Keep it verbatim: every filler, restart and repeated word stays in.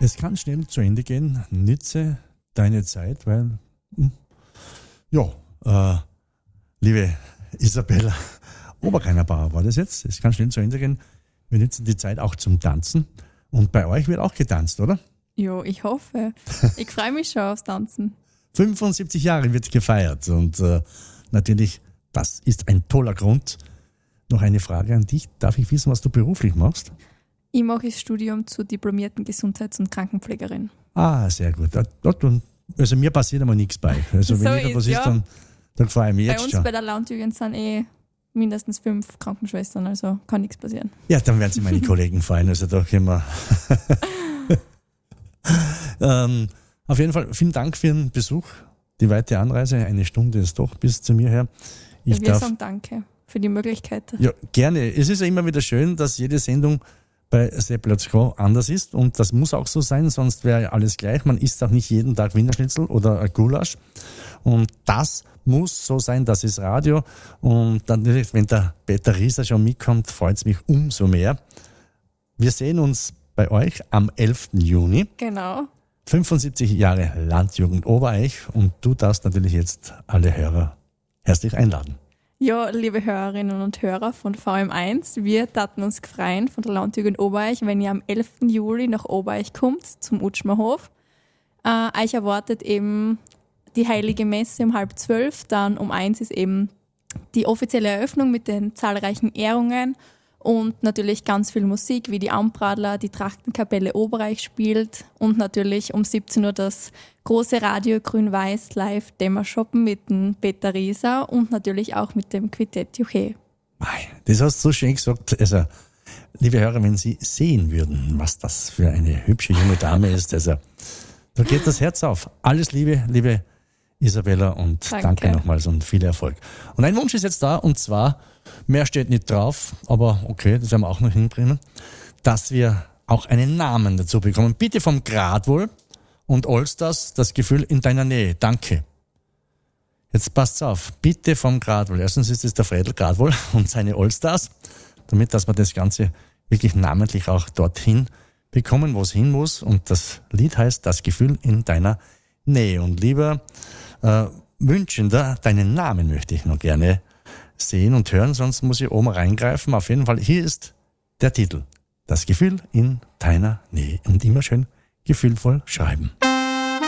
Es kann schnell zu Ende gehen. Nütze deine Zeit, weil, ja, äh, liebe Isabella Oberkeinerbauer war das jetzt. Es kann schnell zu Ende gehen. Wir nutzen die Zeit auch zum Tanzen. Und bei euch wird auch getanzt, oder? Jo, ich hoffe. Ich freue mich schon aufs Tanzen. fünfundsiebzig Jahre wird gefeiert und äh, natürlich, das ist ein toller Grund. Noch eine Frage an dich. Darf ich wissen, was du beruflich machst? Ich mache das Studium zur diplomierten Gesundheits- und Krankenpflegerin. Ah, sehr gut. Also mir passiert aber nichts bei. Also wenn So wieder was ist, ist, ja. dann, dann freue ich mich Bei jetzt uns schon. bei der Landjugend sind eh mindestens fünf Krankenschwestern, also kann nichts passieren. Ja, dann werden sich meine Kollegen freuen. Also da können wir... ähm, auf jeden Fall vielen Dank für den Besuch. Die weite Anreise, eine Stunde ist doch bis zu mir her. Ich Ja, wir darf, sagen danke für die Möglichkeit. ja, gerne. Es ist ja immer wieder schön, dass jede Sendung bei Sepp Let's Go anders ist und das muss auch so sein, sonst wäre ja alles gleich. Man isst auch nicht jeden Tag Wiener Schnitzel oder ein Gulasch und das muss so sein, das ist Radio und dann natürlich, wenn der Peter Rieser schon mitkommt, freut es mich umso mehr. Wir sehen uns bei euch am elften Juni. Genau. fünfundsiebzig Jahre Landjugend Obereich und du darfst natürlich jetzt alle Hörer herzlich einladen. Ja, liebe Hörerinnen und Hörer von V M eins, wir taten uns freuen von der Landjugend Obereich, wenn ihr am elften Juli nach Obereich kommt, zum Utschmerhof. Äh, euch erwartet eben die Heilige Messe um halb zwölf, dann um eins ist eben die offizielle Eröffnung mit den zahlreichen Ehrungen und natürlich ganz viel Musik, wie die Ambradler, die Trachtenkapelle Obereich spielt und natürlich um siebzehn Uhr das große Radio Grün-Weiß live Dämmershoppen mit dem Peter Rieser und natürlich auch mit dem Quintett Juche. Das hast du so schön gesagt. Also, liebe Hörer, wenn Sie sehen würden, was das für eine hübsche junge Dame ist, also da geht das Herz auf. Alles Liebe, liebe Isabella und danke, danke nochmals und viel Erfolg. Und ein Wunsch ist jetzt da und zwar, mehr steht nicht drauf, aber okay, das werden wir auch noch hinbringen, dass wir auch einen Namen dazu bekommen. Bitte vom Gradwohl und Allstars, das Gefühl in deiner Nähe. Danke. Jetzt passt's auf. Bitte vom Gradwohl. Erstens ist es der Fredel Gradwohl und seine Allstars, damit, dass wir das Ganze wirklich namentlich auch dorthin bekommen, wo es hin muss. Und das Lied heißt Das Gefühl in deiner Nähe. Und lieber äh, Wünschender, deinen Namen möchte ich noch gerne sehen und hören, sonst muss ich oben reingreifen. Auf jeden Fall, hier ist der Titel. Das Gefühl in deiner Nähe. Und immer schön gefühlvoll schreiben.